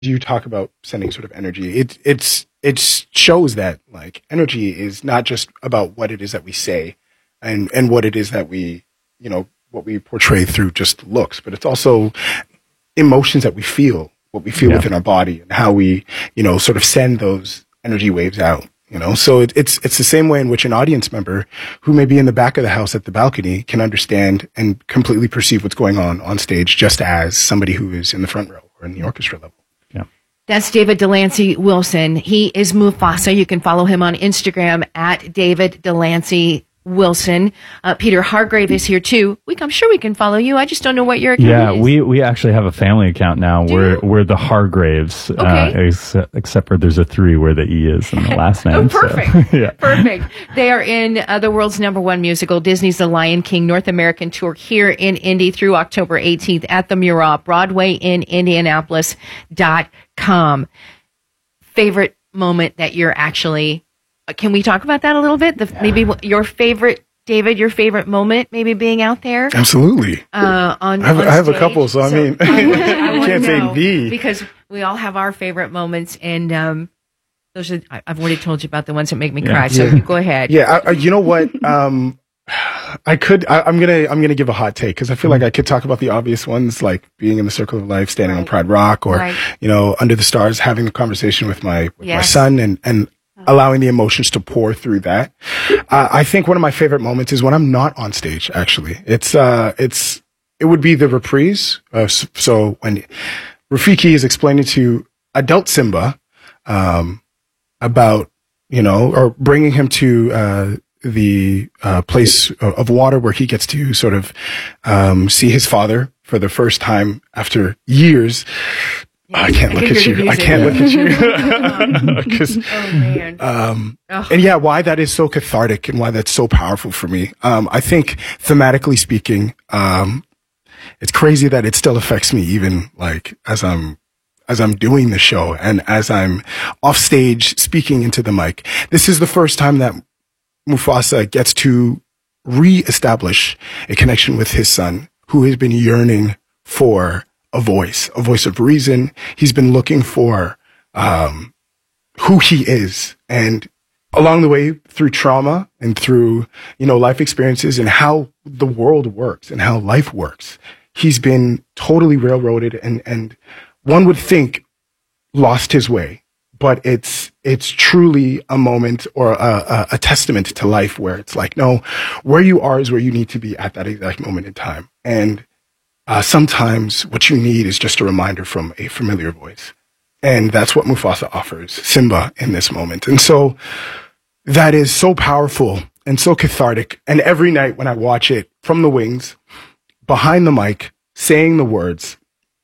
you talk about sending sort of energy, it shows that like energy is not just about what it is that we say and what it is that we, you know, what we portray through just looks, but it's also emotions that we feel, what we feel within our body and how we, you know, sort of send those energy waves out. You know, so it's the same way in which an audience member who may be in the back of the house at the balcony can understand and completely perceive what's going on stage, just as somebody who is in the front row or in the orchestra level. Yeah. That's David Delancey Wilson. He is Mufasa. You can follow him on Instagram at David Delancey Wilson. Peter Hargrave is here too. I'm sure we can follow you. I just don't know what your account is. Yeah, we actually have a family account now. We're the Hargraves, except for there's a 3 where the E is in the last name. Oh, perfect. So, perfect. They are in the world's #1 musical, Disney's The Lion King North American Tour here in Indy through October 18th at the Murat, Broadway in Indianapolis.com. Favorite moment that you're actually... Can we talk about that a little bit? Maybe your favorite, David, your favorite moment, maybe being out there? Absolutely. I have a couple, so I mean, I can't say the. Because we all have our favorite moments, and those are, I've already told you about the ones that make me cry, so you go ahead. Yeah, you know what? I'm gonna give a hot take because I feel like I could talk about the obvious ones, like being in the circle of life, standing on Pride Rock, or you know, under the stars, having a conversation with my son, and allowing the emotions to pour through that. I think one of my favorite moments is when I'm not on stage, actually. It would be the reprise. So when Rafiki is explaining to adult Simba, about, you know, or bringing him to, the, place of water where he gets to sort of, see his father for the first time after years. I can't look at you. I can't look at you. And yeah, why that is so cathartic and why that's so powerful for me. I think thematically speaking, it's crazy that it still affects me even like as I'm doing the show and as I'm off stage speaking into the mic. This is the first time that Mufasa gets to reestablish a connection with his son who has been yearning for a voice of reason. He's been looking for who he is, and along the way through trauma and through, you know, life experiences and how the world works and how life works, he's been totally railroaded and one would think lost his way. But it's truly a moment or a testament to life where it's like, no, where you are is where you need to be at that exact moment in time. And sometimes what you need is just a reminder from a familiar voice. And that's what Mufasa offers Simba in this moment. And so that is so powerful and so cathartic. And every night when I watch it from the wings, behind the mic, saying the words,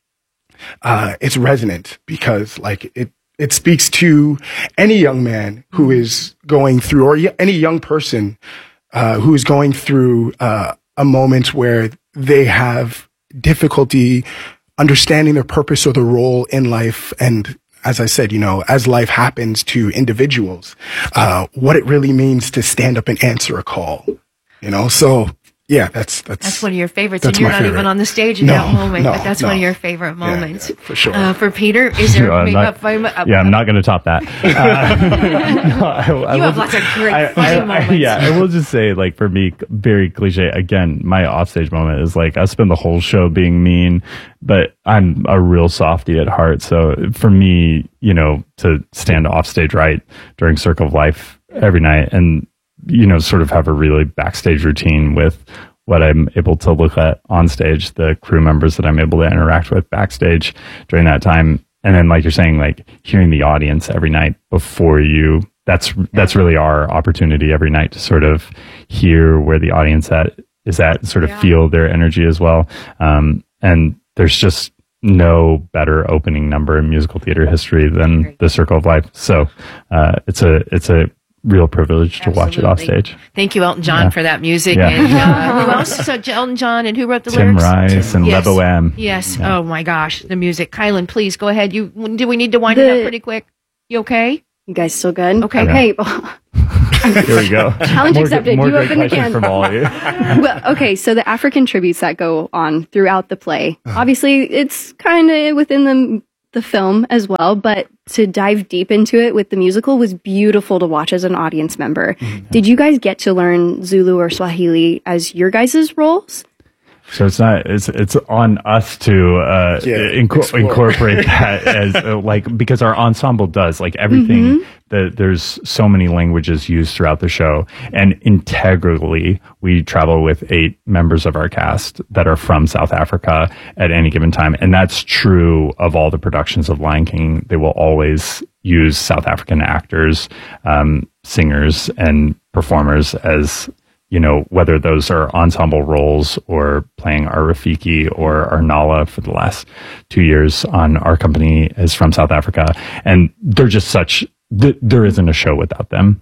it's resonant because like it speaks to any young man who is going through, or any young person who is going through a moment where they have difficulty understanding their purpose or their role in life. And as I said, you know, as life happens to individuals, what it really means to stand up and answer a call, you know? So yeah, that's one of your favorites, and you're not even on the stage in that moment, but that's one of your favorite moments. Yeah, for sure. For Peter, is there I'm not going to top that. You have lots of great funny moments. Yeah, I will just say, like, for me, very cliche, again, my offstage moment is like, I spend the whole show being mean, but I'm a real softie at heart. So for me, you know, to stand offstage right during Circle of Life every night and, you know, sort of have a really backstage routine with what I'm able to look at on stage, the crew members that I'm able to interact with backstage during that time. And then, like you're saying, like hearing the audience every night before you, that's really our opportunity every night to sort of hear where the audience is at, sort of feel their energy as well. And there's just no better opening number in musical theater history than the Circle of Life. So, it's a real privilege to watch it off stage. Thank you, Elton John, for that music. Yeah. And who else? So Elton John, and who wrote the Tim lyrics? Rice and Lebo M. Yes. Yeah. Oh my gosh, the music. Kylan, please go ahead. Do we need to wind it up pretty quick? You okay? You guys still good? Okay. Okay. Here we go. Challenge accepted. More you great open the questions can. from all of you. Well, okay, so the African tributes that go on throughout the play, obviously it's kind of within the the film as well, but to dive deep into it with the musical was beautiful to watch as an audience member. Did you guys get to learn Zulu or Swahili as your guys' roles? So it's on us to incorporate that as because our ensemble does everything that there's so many languages used throughout the show, and integrally we travel with 8 members of our cast that are from South Africa at any given time. And that's true of all the productions of Lion King. They will always use South African actors, singers and performers as, whether those are ensemble roles or playing our Rafiki or our Nala for the last 2 years on Our Company is from South Africa. And they're just there isn't a show without them.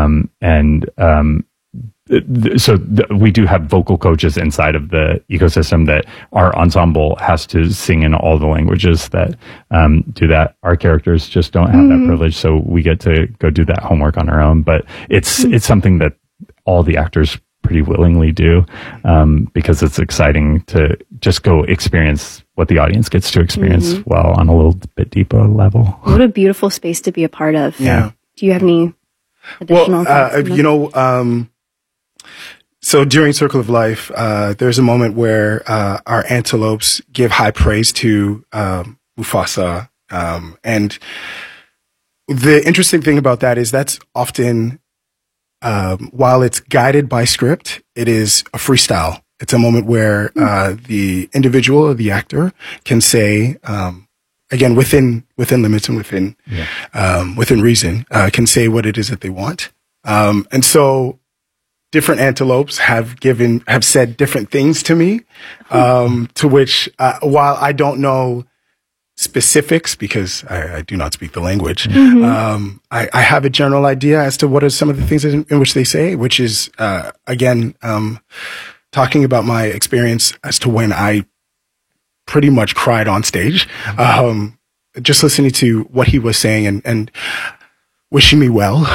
We do have vocal coaches inside of the ecosystem that our ensemble has to sing in all the languages that do that. Our characters just don't have that privilege. So we get to go do that homework on our own. But it's something that all the actors pretty willingly do, because it's exciting to just go experience what the audience gets to experience on a little bit deeper level. What a beautiful space to be a part of. Yeah. Do you have any additional thoughts? So during Circle of Life, there's a moment where our antelopes give high praise to Mufasa. And the interesting thing about that is that's often, while it's guided by script, it is a freestyle. It's a moment where the individual or the actor can say, again, within limits and within reason, can say what it is that they want. And so different antelopes have said different things to me, to which, while I don't know specifics because I do not speak the language, I have a general idea as to what are some of the things in which they say, which is, again, talking about my experience as to when I pretty much cried on stage, just listening to what he was saying and wishing me well,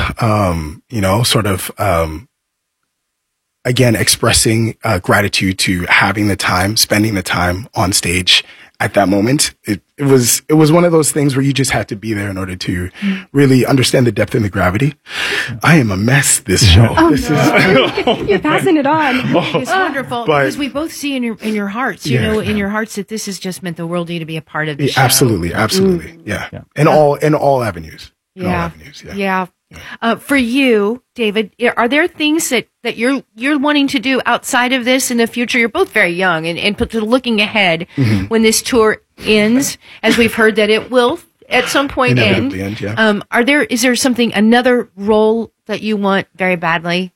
again, expressing gratitude to spending the time on stage at that moment. It was one of those things where you just had to be there in order to really understand the depth and the gravity. I am a mess this show. You're passing it on. It's wonderful because we both see in your hearts, in your hearts that this has just meant the world to you to be a part of the show. Absolutely. Yeah. In all avenues. Yeah. For you, David, are there things that you're wanting to do outside of this in the future? You're both very young and looking ahead when this tour ends, as we've heard that it will at some point end. Is there another role that you want very badly?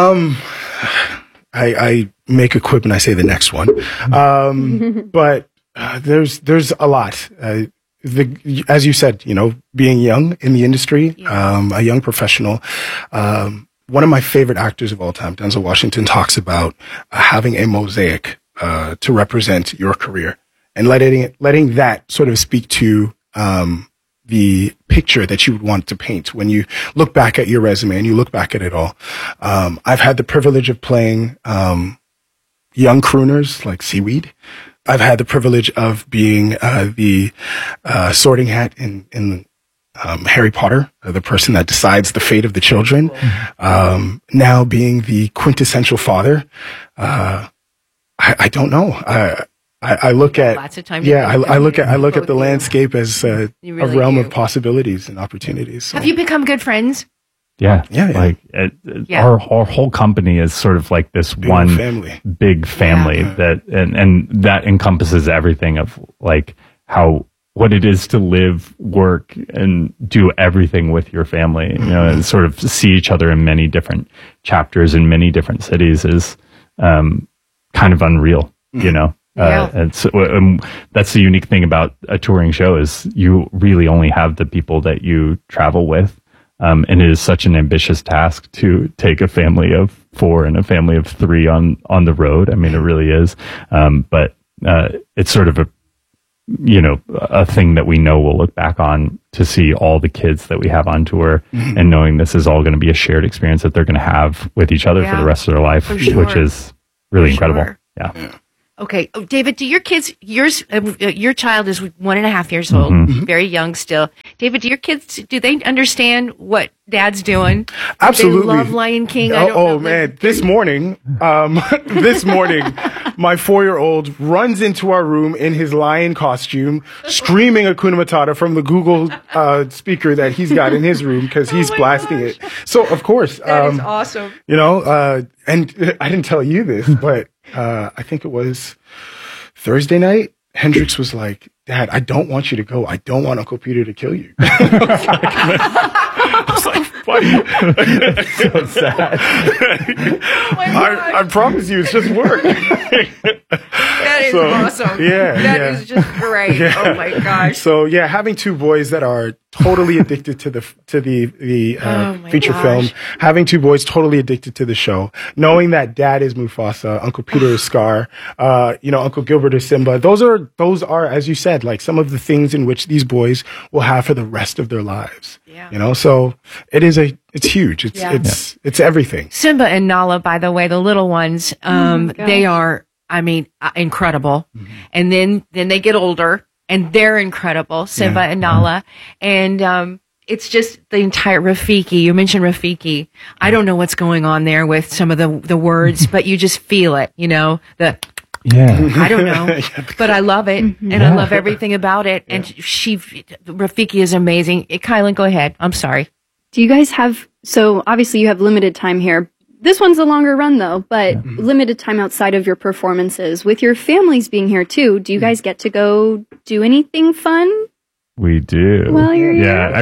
I make a quip and I say the next one. But there's a lot. As you said, being young in the industry, a young professional, one of my favorite actors of all time, Denzel Washington, talks about having a mosaic to represent your career and letting that sort of speak to the picture that you would want to paint when you look back at your resume and you look back at it all. I've had the privilege of playing young crooners like Seaweed. I've had the privilege of being the sorting hat in Harry Potter, the person that decides the fate of the children. Now being the quintessential father. I don't know. I look at lots of time. I look at the landscape as a realm of possibilities and opportunities. So. Have you become good friends? Yeah. Our whole company is sort of like this one big family that, and that encompasses everything of like what it is to live, work, and do everything with your family, and sort of see each other in many different chapters in many different cities is, kind of unreal, and so, that's the unique thing about a touring show is you really only have the people that you travel with. And it is such an ambitious task to take a family of 4 and a family of 3 on the road. I mean, it really is. But it's sort of a thing that we know we'll look back on to see all the kids that we have on tour and knowing this is all going to be a shared experience that they're going to have with each other for the rest of their life, which is really incredible. Yeah. Okay. Oh, David, do your kids, your child is 1.5 years old, very young still. David, do your kids, do they understand what Dad's doing? Absolutely. They love Lion King. Man. This morning, my 4-year-old runs into our room in his lion costume, screaming Hakuna Matata from the Google speaker that he's got in his room because he's blasting it. So, of course. That is awesome. And I didn't tell you this, but I think it was Thursday night. Hendrix was like, Dad, I don't want you to go. I don't want Uncle Peter to kill you. I was like, buddy. So sad. I promise you, it's just work. That is awesome. Yeah. That is just great. Yeah. Oh my gosh. So yeah, having two boys that are totally addicted to the feature film, having two boys totally addicted to the show, knowing that Dad is Mufasa, Uncle Peter is Scar, Uncle Gilbert is Simba. Those are, as you said, like some of the things in which these boys will have for the rest of their lives. Yeah. So it's huge. It's everything. Simba and Nala, by the way, the little ones, they are, incredible. Mm-hmm. And then they get older and they're incredible, Simba and Nala. And, it's just the entire Rafiki. You mentioned Rafiki. I don't know what's going on there with some of the words, but you just feel it, I don't know, but I love it, and I love everything about it. And Rafiki is amazing. Kylan, go ahead. I'm sorry. Do you guys have? So obviously you have limited time here. This one's a longer run though, but limited time outside of your performances. With your families being here too, do you guys get to go do anything fun? We do. Well, you're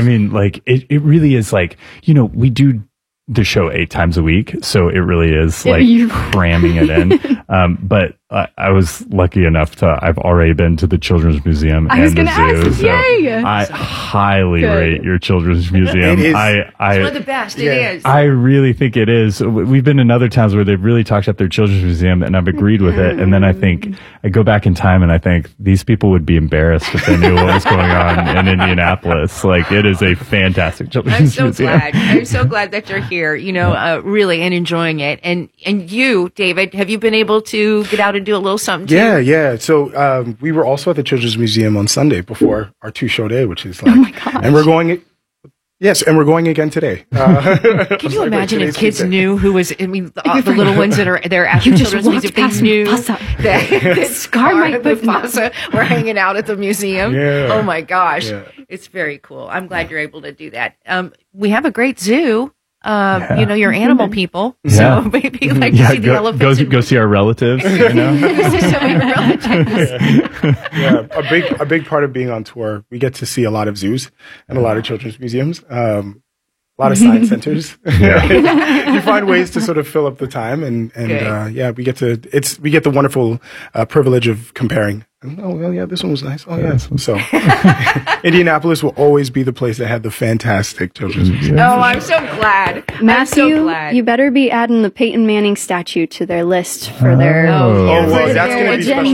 it really is like, we do the show 8 times a week. So it really is like cramming it in. But I was lucky enough I've already been to the Children's Museum and the zoo. So I highly rate your Children's Museum. It's one of the best. It is. I really think it is. We've been in other towns where they've really talked up their Children's Museum and I've agreed with it. And then I think I go back in time and I think these people would be embarrassed if they knew what was going on in Indianapolis. Like, it is a fantastic Children's Museum. I'm so glad that you're here, really, and enjoying it. And you, David, have you been able to get out and do a little something too? Yeah. So we were also at the Children's Museum on Sunday before our 2-show day, which is like, oh my gosh. And we're going. Yes, and we're going again today. Can you imagine if kids knew who was? The little ones that are there at the Children's Museum, they knew that Scar and Mufasa were hanging out at the museum. Yeah. Oh my gosh, it's very cool. I'm glad you're able to do that. We have a great zoo. Your animal people. So maybe see the elephants. Go see our relatives. Go see some of your relatives. A big part of being on tour, we get to see a lot of zoos and a lot of children's museums. A lot of science centers. You find ways to sort of fill up the time, and we get the wonderful privilege of comparing. Oh, well, yeah, this one was nice. Oh, yeah. So Indianapolis will always be the place that had the fantastic children's museum. Oh, I'm so glad. Matthew, you better be adding the Peyton Manning statue to their list for their that's going to be special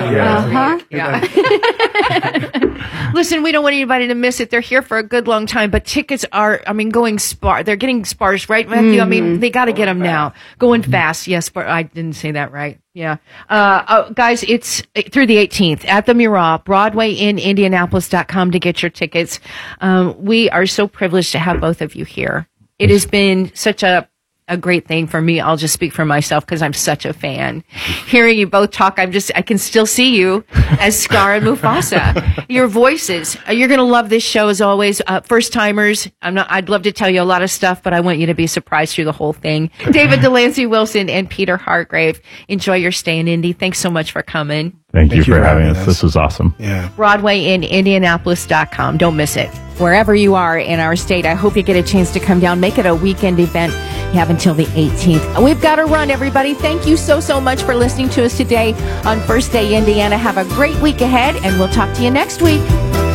for me. Listen, we don't want anybody to miss it. They're here for a good long time, but tickets are, going sparse. They're getting sparse, right, Matthew? They got to get them now. Going fast. Yes, I didn't say that right. Yeah. Guys, it's through the 18th at the Mural, BroadwayInIndianapolis.com to get your tickets. We are so privileged to have both of you here. It has been such a great thing for me. I'll just speak for myself because I'm such a fan. Hearing you both talk, I can still see you as Scar and Mufasa. Your voices, you're going to love this show as always. First timers, I'd love to tell you a lot of stuff, but I want you to be surprised through the whole thing. David Delancey Wilson and Peter Hargrave, enjoy your stay in Indy. Thanks so much for coming. Thank you for having us. This was awesome. Yeah. BroadwayInIndianapolis.com. Don't miss it. Wherever you are in our state, I hope you get a chance to come down. Make it a weekend event. You have until the 18th. We've got to run, everybody. Thank you so much for listening to us today on First Day Indiana. Have a great week ahead, and we'll talk to you next week.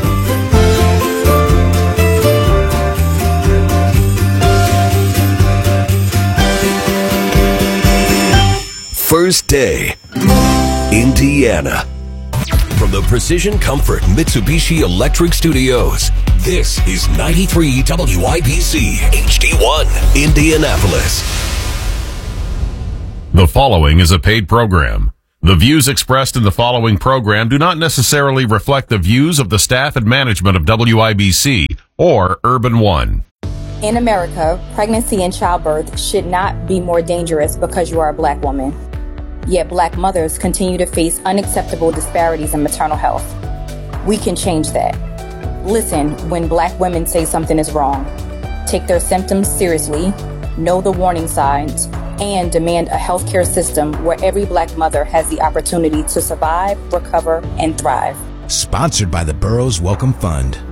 First Day Indiana. From the Precision Comfort Mitsubishi Electric Studios, this is 93 WIBC HD1 Indianapolis. The following is a paid program. The views expressed in the following program do not necessarily reflect the views of the staff and management of WIBC or Urban One. In America, pregnancy and childbirth should not be more dangerous because you are a black woman. Yet black mothers continue to face unacceptable disparities in maternal health. We can change that. Listen when black women say something is wrong. Take their symptoms seriously, know the warning signs, and demand a healthcare system where every black mother has the opportunity to survive, recover, and thrive. Sponsored by the Burroughs Wellcome Fund.